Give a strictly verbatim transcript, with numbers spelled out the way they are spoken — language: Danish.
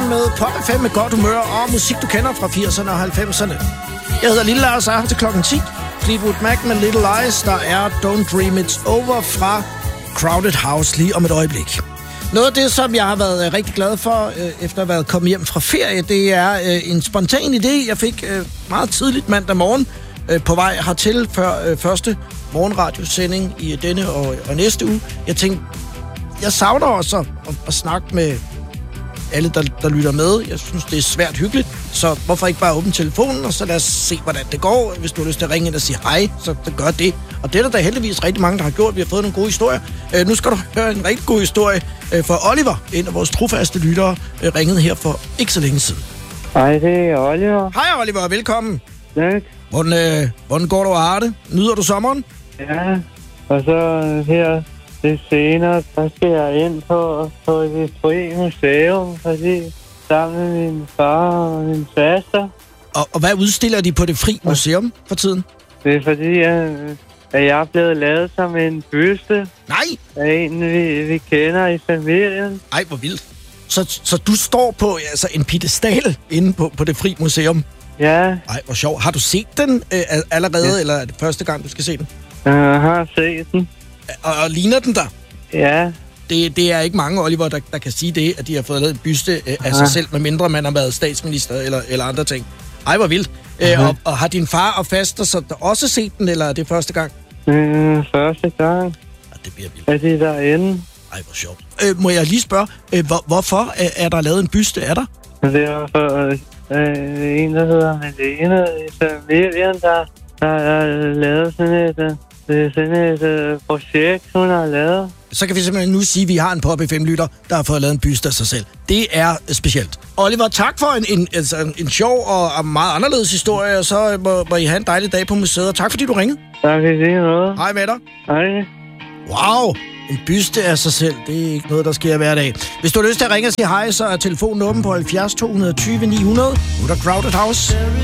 sammen med Pop F M med godt humør og musik, du kender fra firserne og halvfemserne. Jeg hedder Lille Lars, og er her til klokken ti. Fleetwood Mac med Little Lies. Der er Don't Dream It's Over fra Crowded House lige om et øjeblik. Noget af det, som jeg har været rigtig glad for, efter at have været kommet hjem fra ferie, det er en spontan idé, jeg fik meget tidligt mandag morgen på vej hertil før første morgenradiosending i denne og, og næste uge. Jeg tænkte, jeg savner også at, at snakke med alle, der, der lytter med. Jeg synes, det er svært hyggeligt, så hvorfor ikke bare åbne telefonen, og så lad os se, hvordan det går. Hvis du har lyst til at ringe ind og sige hej, så gør det. Og det er der da heldigvis rigtig mange, der har gjort. Vi har fået nogle gode historier. Uh, nu skal du høre en rigtig god historie uh, for Oliver, en af vores trofaste lyttere, uh, ringede her for ikke så længe siden. Hej, det er Oliver. Hej Oliver, velkommen. Tak. Hvordan, uh, hvordan går du og har det? Nyder du sommeren? Ja, og så her det senere, der skal jeg ind på, på det frie museum, fordi sammen med min far og min faster. Og, og hvad udstiller de på det fri museum for tiden? Det er fordi, at, at jeg er blevet lavet som en byste. Nej! Af en, vi, vi kender i familien. Ej, hvor vildt. Så, så du står på altså, en piedestal inde på, på det fri museum? Ja. Ej, hvor sjovt. Har du set den øh, allerede, ja. Eller er det første gang, du skal se den? Jeg har set den. Og, og ligner den der? Ja. Det, det er ikke mange, Oliver, der, der kan sige det, at de har fået lavet en byste øh, af sig selv, medmindre man har været statsminister eller, eller andre ting. Ej, hvor vildt. Øh, og, og har din far og faster så også set den, eller er det første gang? Øh, første gang. Ja, det bliver vildt. Er de derinde? Ej, hvor sjovt. Øh, må jeg lige spørge, øh, hvor, hvorfor øh, er der lavet en byste af dig? Det er for øh, en, der hedder Malene i familien, der, der har lavet sådan et, øh, sådan et øh, projekt, hun har lavet. Så kan vi simpelthen nu sige, at vi har en Pop F M-lytter, der har fået lavet en byste af sig selv. Det er specielt. Oliver, tak for en, en, altså en, en sjov og meget anderledes historie, og så må, må I have en dejlig dag på museet. Og tak fordi du ringede. Tak for det noget. Hej med dig. Hej. Wow, en byste af sig selv. Det er ikke noget, der sker hver dag. Hvis du har lyst til at ringe og sige hej, så er telefonen åben på halvfjerds to tyve ni hundrede. Nu er der Crowded House.